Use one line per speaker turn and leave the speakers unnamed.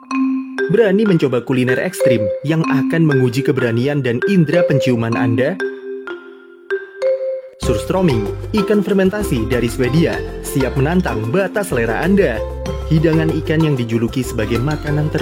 Berani mencoba kuliner ekstrim yang akan menguji keberanian dan indera penciuman Anda? Surströmming, ikan fermentasi dari Swedia, siap menantang batas selera Anda. Hidangan ikan yang dijuluki sebagai makanan